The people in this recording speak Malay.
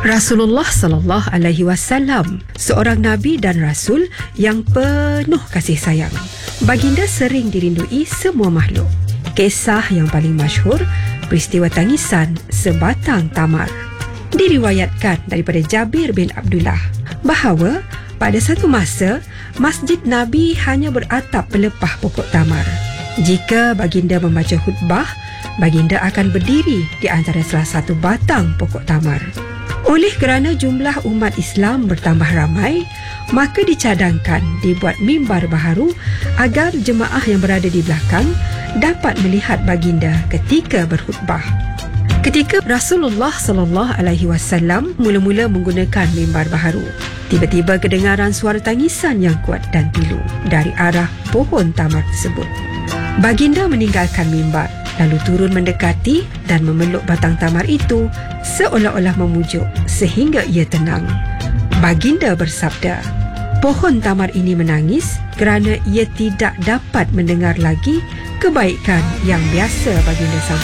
Rasulullah sallallahu alaihi wasallam, seorang nabi dan rasul yang penuh kasih sayang. Baginda sering dirindui semua makhluk. Kisah yang paling masyhur, peristiwa tangisan sebatang tamar. Diriwayatkan daripada Jabir bin Abdullah bahawa pada satu masa masjid Nabi hanya beratap pelepah pokok tamar. Jika baginda membaca khutbah, baginda akan berdiri di antara salah satu batang pokok tamar. Oleh kerana jumlah umat Islam bertambah ramai, maka dicadangkan dibuat mimbar baharu agar jemaah yang berada di belakang dapat melihat baginda ketika berkhutbah. Ketika Rasulullah sallallahu alaihi wasallam mula-mula menggunakan mimbar baharu, tiba-tiba kedengaran suara tangisan yang kuat dan pilu dari arah pohon tamar tersebut. Baginda meninggalkan mimbar, lalu turun mendekati dan memeluk batang tamar itu seolah-olah memujuk sehingga ia tenang. Baginda bersabda, pohon tamar ini menangis kerana ia tidak dapat mendengar lagi kebaikan yang biasa baginda sampaikan.